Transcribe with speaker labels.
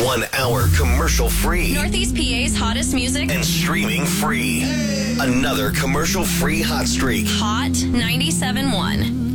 Speaker 1: 1 hour commercial free.
Speaker 2: Northeast PA's hottest music.
Speaker 1: And streaming free. Another commercial free hot streak.
Speaker 2: Hot 97.1.